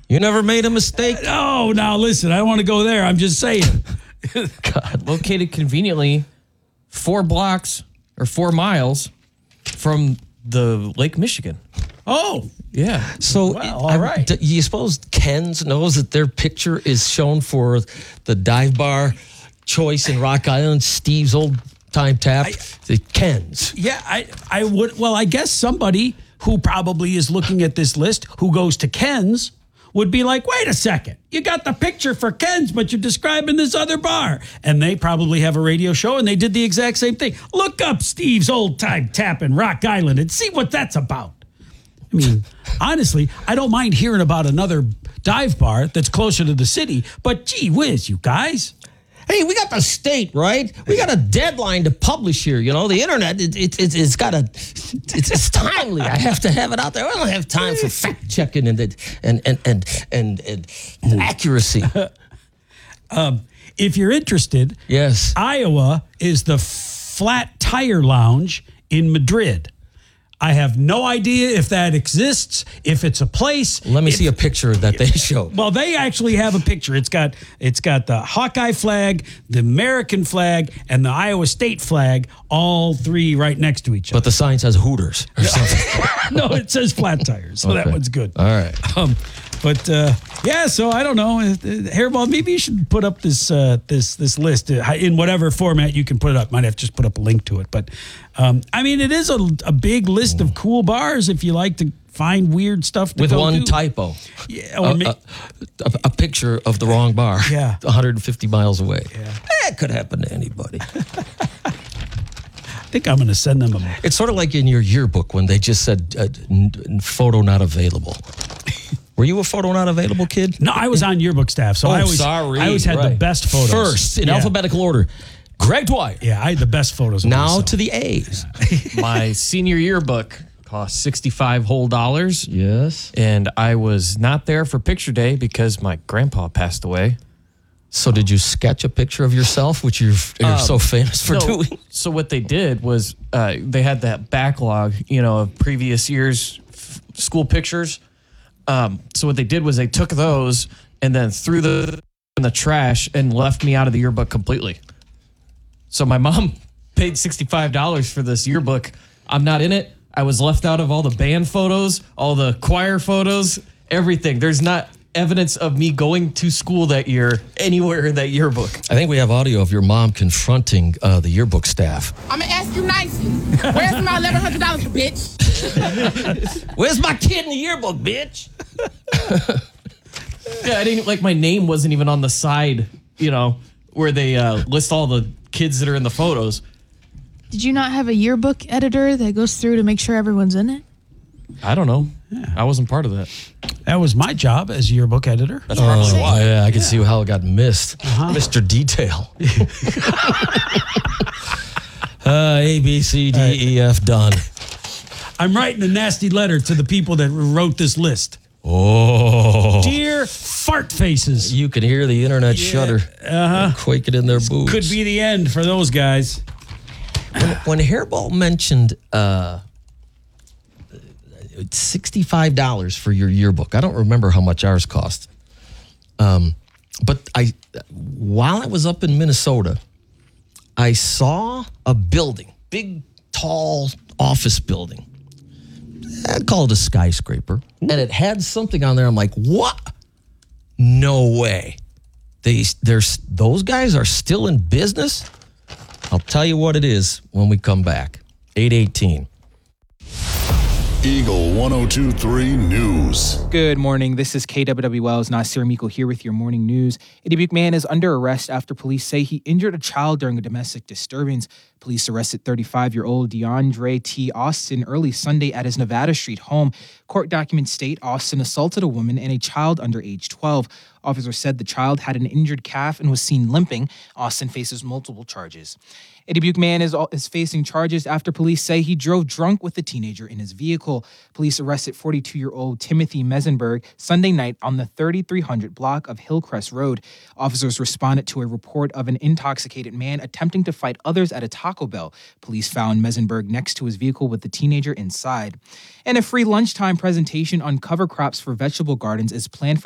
You never made a mistake? Oh, now listen, I don't want to go there. I'm just saying. God. Located conveniently 4 blocks or 4 miles from the Lake Michigan. Oh, yeah. So, all right. You suppose Ken's knows that their picture is shown for the dive bar choice in Rock Island, Steve's old time tap, the Ken's. Yeah, I would. Well, I guess somebody who probably is looking at this list who goes to Ken's would be like, wait a second, you got the picture for Ken's, but you're describing this other bar. And they probably have a radio show and they did the exact same thing. Look up Steve's old time tap in Rock Island and see what that's about. I mean, honestly, I don't mind hearing about another dive bar that's closer to the city, but gee whiz, you guys. Hey, we got the state, right? We got a deadline to publish here. You know, the internet, it's got it's timely. I have to have it out there. I don't have time for fact checking and accuracy. If you're interested, yes, Iowa is the Flat Tire Lounge in Madrid. I have no idea if that exists, if it's a place. Let me see a picture that they showed. Well, they actually have a picture. It's got the Hawkeye flag, the American flag, and the Iowa State flag, all 3 right next to each other. But the sign says Hooters or something. No, it says Flat Tires, so that one's good. All right. Yeah, so I don't know. Hairball, maybe you should put up this list in whatever format you can put it up. Might have to just put up a link to it. But, I mean, it is a big list of cool bars if you like to find weird stuff to with go one do. Typo. Yeah, a picture of the wrong bar. Yeah. 150 miles away. Yeah. That could happen to anybody. I think I'm going to send them a... It's sort of like in your yearbook when they just said photo not available. Were you a photo not available kid? No, I was on yearbook staff, so I always had the best photos. First, in alphabetical order, Greg Dwyer. Yeah, I had the best photos of now myself. to the A's. My senior yearbook cost $65 whole. Yes. And I was not there for picture day because my grandpa passed away. So did you sketch a picture of yourself, which you're so famous for doing? So what they did was they had that backlog, of previous year's school pictures. So what they did was they took those and then threw them in the trash and left me out of the yearbook completely. So my mom paid $65 for this yearbook. I'm not in it. I was left out of all the band photos, all the choir photos, everything. There's not evidence of me going to school that year anywhere in that yearbook. I think we have audio of your mom confronting the yearbook staff. I'm going to ask you nicely. Where's my $1,100, bitch? Where's my kid in the yearbook, bitch? Yeah, I didn't, my name wasn't even on the side, where they list all the kids that are in the photos. Did you not have a yearbook editor that goes through to make sure everyone's in it? I don't know. Yeah. I wasn't part of that. That was my job as yearbook editor. That's probably why. Yeah, I can see how it got missed. Mr. Detail. A, B, C, D, E, F, done. I'm writing a nasty letter to the people that wrote this list. Oh. Dear fart faces. You can hear the internet shudder. Quaking in their boots. Could be the end for those guys. When Hairball mentioned $65 for your yearbook, I don't remember how much ours cost. But while I was up in Minnesota, I saw a building, big, tall office building. I'd call it a skyscraper. And it had something on there. I'm like, what? No way. Those guys are still in business? I'll tell you what it is when we come back. 8:18. Eagle 102.3 News. Good morning. This is KWW Wells. Nasir Meikle here with your morning news. A Dubuque man is under arrest after police say he injured a child during a domestic disturbance. Police arrested 35-year-old DeAndre T. Austin early Sunday at his Nevada Street home. Court documents state Austin assaulted a woman and a child under age 12. Officers said the child had an injured calf and was seen limping. Austin faces multiple charges. A Dubuque man is facing charges after police say he drove drunk with a teenager in his vehicle. Police arrested 42-year-old Timothy Mesenberg Sunday night on the 3300 block of Hillcrest Road. Officers responded to a report of an intoxicated man attempting to fight others at a Taco Bell. Police found Mesenberg next to his vehicle with the teenager inside. And a free lunchtime presentation on cover crops for vegetable gardens is planned for